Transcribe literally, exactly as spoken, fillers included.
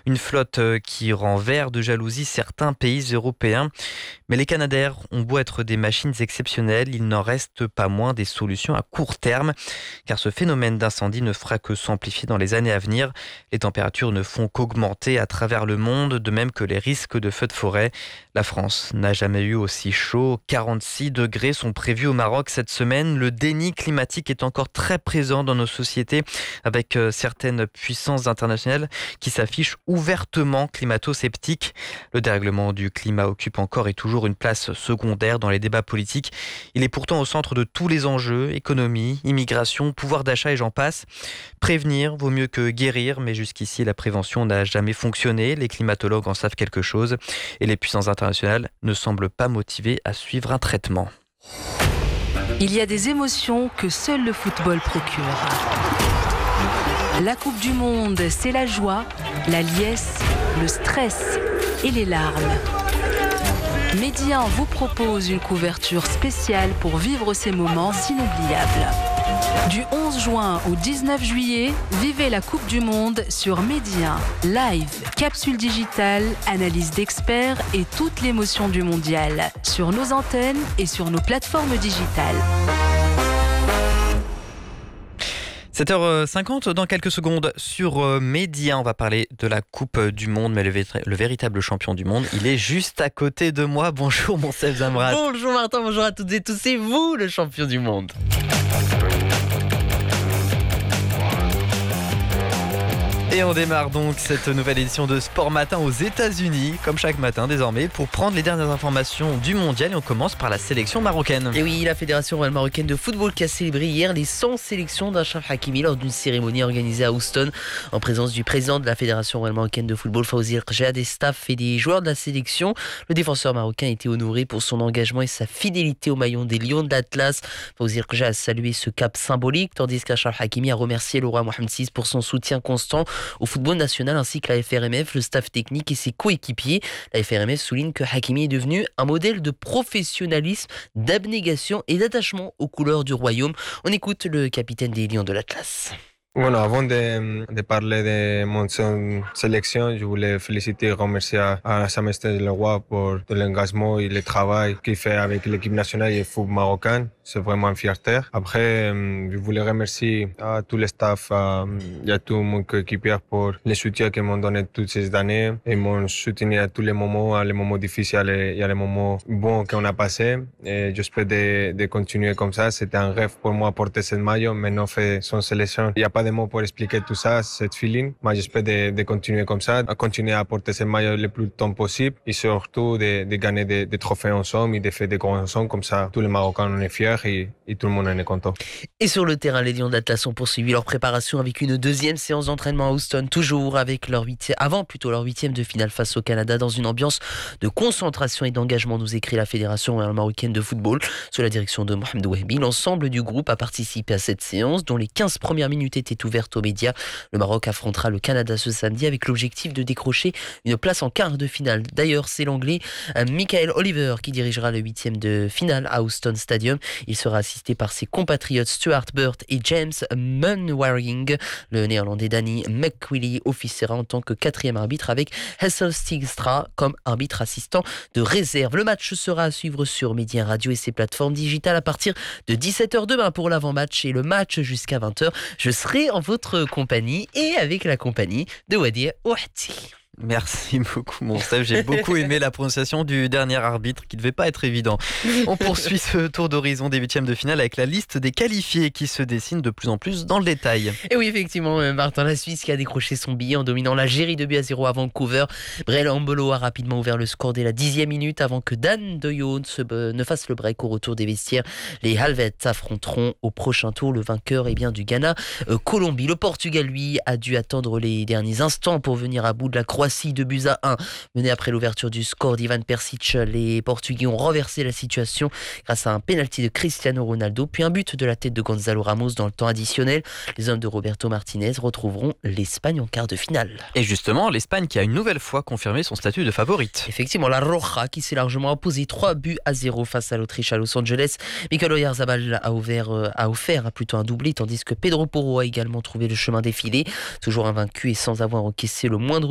Une flotte qui rend vert de jalousie certains pays européens. Mais les Canadair ont beau être des machines exceptionnelles, il n'en reste pas moins des solutions à court terme. Car ce phénomène d'incendie ne fera que s'amplifier dans les années à venir. Les températures ne font qu'augmenter à travers le monde, de même que les risques de feux de forêt. La France n'a jamais eu aussi chaud. quarante-six degrés sont prévus au Maroc cette semaine. Le déni climatique est encore très présent dans nos sociétés, avec certaines puissances internationales qui s'affichent ouvertement climato-sceptiques. Le dérèglement du climat occupe encore et toujours une place secondaire dans les débats politiques. Il est pourtant au centre de tous les enjeux, économie, immigration, pouvoir d'achat et j'en passe. Prévenir vaut mieux que guérir, mais jusqu'ici la prévention n'a jamais fonctionné. Les climatologues en savent quelque chose et les puissances internationales ne semblent pas motivées à suivre un traitement. Il y a des émotions que seul le football procure. La Coupe du Monde, c'est la joie, la liesse, le stress et les larmes. Média vous propose une couverture spéciale pour vivre ces moments inoubliables. Du onze juin au dix-neuf juillet, vivez la Coupe du Monde sur Média. Live, capsule digitale, analyse d'experts et toute l'émotion du mondial. Sur nos antennes et sur nos plateformes digitales. sept heures cinquante, dans quelques secondes sur Média, on va parler de la Coupe du Monde, mais le, vé- le véritable champion du monde, il est juste à côté de moi. Bonjour Monsef Zamrat. Bonjour Martin, bonjour à toutes et tous, c'est vous le champion du monde. Et on démarre donc cette nouvelle édition de Sport Matin aux États-Unis, comme chaque matin désormais, pour prendre les dernières informations du mondial. Et on commence par la sélection marocaine. Et oui, la Fédération royale marocaine de football qui a célébré hier les cent sélections d'Achraf Hakimi lors d'une cérémonie organisée à Houston en présence du président de la Fédération royale marocaine de football, Fawzi El Kherja, des staffs et des joueurs de la sélection. Le défenseur marocain a été honoré pour son engagement et sa fidélité au maillot des Lions de l'Atlas. Fawzi El Kherja a salué ce cap symbolique, tandis qu'Achraf Hakimi a remercié le roi Mohamed six pour son soutien constant au football national ainsi que la F R M F, le staff technique et ses coéquipiers. La F R M F souligne que Hakimi est devenu un modèle de professionnalisme, d'abnégation et d'attachement aux couleurs du royaume. On écoute le capitaine des Lions de l'Atlas. Bueno, avant de, de parler de mon sélection, je voulais féliciter et remercier à, à Sa Majesté le Roi pour l'engagement et le travail qu'il fait avec l'équipe nationale et le football marocain. C'est vraiment une fierté. Après, je voulais remercier à tout le staff à, et à tout mon coéquipier pour le soutien qu'ils m'ont donné toutes ces années et m'ont soutenu à tous les moments, à les moments difficiles et à les moments bons qu'on a passés. Et j'espère de, de continuer comme ça. C'était un rêve pour moi porter cette maillot, maintenant fait son sélection. Il n'y a pas de mots pour expliquer tout ça, cette feeling. Moi, j'espère de, de continuer comme ça, à continuer à porter ce maillot le plus longtemps possible et surtout de, de gagner des, des trophées ensemble et de faire des grands ensemble. Comme ça, tous les Marocains en est fiers et, et tout le monde en est content. Et sur le terrain, les Lions d'Atlas ont poursuivi leur préparation avec une deuxième séance d'entraînement à Houston, toujours avec leur huitième, avant plutôt leur huitième de finale face au Canada, dans une ambiance de concentration et d'engagement, nous écrit la Fédération royale marocaine de football. Sous la direction de Mohamed Wahbi, l'ensemble du groupe a participé à cette séance, dont les quinze premières minutes étaient ouverte aux médias. Le Maroc affrontera le Canada ce samedi avec l'objectif de décrocher une place en quart de finale. D'ailleurs, c'est l'Anglais Michael Oliver qui dirigera le huitième de finale à Houston Stadium. Il sera assisté par ses compatriotes Stuart Burt et James Munwaring. Le Néerlandais Danny McQuilly officiera en tant que quatrième arbitre avec Hessel Stigstra comme arbitre assistant de réserve. Le match sera à suivre sur Média Radio et ses plateformes digitales à partir de dix-sept heures demain pour l'avant-match et le match jusqu'à vingt heures. Je serai en votre compagnie et avec la compagnie de Wadir Ouahti. Merci beaucoup Monsef, j'ai beaucoup aimé la prononciation du dernier arbitre qui ne devait pas être évident. On poursuit ce tour d'horizon des huitièmes de finale avec la liste des qualifiés qui se dessine de plus en plus dans le détail. Et oui, effectivement, Martin, la Suisse qui a décroché son billet en dominant l'Algérie deux buts à zéro à Vancouver. Brel Ambolo a rapidement ouvert le score dès la dixième minute avant que Dan de Jong ne fasse le break au retour des vestiaires. Les Halvettes affronteront au prochain tour le vainqueur eh bien, du Ghana, euh, Colombie. Le Portugal, lui, a dû attendre les derniers instants pour venir à bout de la Croatie. deux buts à un. Mené après l'ouverture du score d'Ivan Persic, les Portugais ont renversé la situation grâce à un pénalty de Cristiano Ronaldo, puis un but de la tête de Gonzalo Ramos dans le temps additionnel. Les hommes de Roberto Martinez retrouveront l'Espagne en quart de finale. Et justement, l'Espagne qui a une nouvelle fois confirmé son statut de favorite. Effectivement, la Roja qui s'est largement imposée trois buts à zéro face à l'Autriche à Los Angeles. Mikel Oyarzabal a, ouvert, a offert plutôt un doublé, tandis que Pedro Porro a également trouvé le chemin défilé. Toujours invaincu et sans avoir encaissé le moindre